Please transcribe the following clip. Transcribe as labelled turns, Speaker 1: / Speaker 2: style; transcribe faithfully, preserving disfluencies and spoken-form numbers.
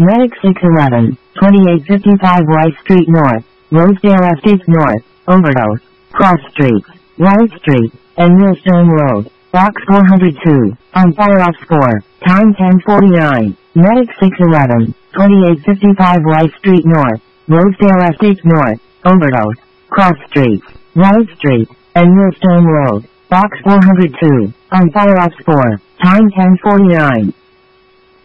Speaker 1: Medic six eleven, twenty-eight fifty-five Rice Street North, Rosedale Estates North, Overdose, Cross Street, Rice Street, and Millstone Road, Box four hundred two, on fire off score, time ten forty-nine. Medic six eleven, twenty-eight fifty-five Rice Street North, Rosedale Estates North, Overdose, Cross Street, Rice Street, and Millstone Road, Box four hundred two, on fire off score, time ten forty-nine.